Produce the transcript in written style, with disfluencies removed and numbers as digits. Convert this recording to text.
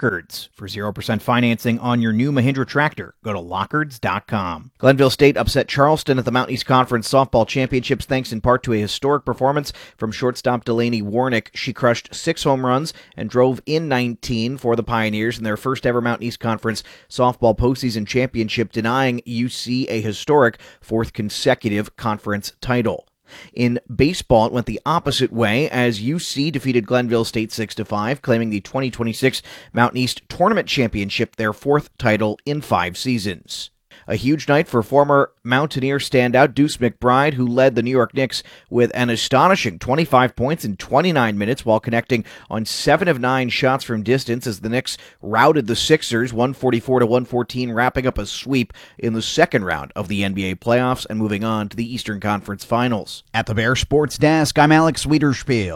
Lockards. For 0% financing on your new Mahindra tractor, go to Lockards.com. Glenville State upset Charleston at the Mountain East Conference Softball Championships thanks in part to a historic performance from shortstop Delaney Warnick. She crushed 6 home runs and drove in 19 for the Pioneers in their first ever Mountain East Conference Softball postseason championship, denying UC a historic 4th consecutive conference title. In baseball, it went the opposite way as UC defeated Glenville State 6-5, claiming the 2026 Mountain East Tournament Championship, their 4th title in 5 seasons. A huge night for former Mountaineer standout Deuce McBride, who led the New York Knicks with an astonishing 25 points in 29 minutes while connecting on 7 of 9 shots from distance as the Knicks routed the Sixers 144-114, wrapping up a sweep in the second round of the NBA playoffs and moving on to the Eastern Conference Finals. At the Bear Sports Desk, I'm Alex Wiederspiel.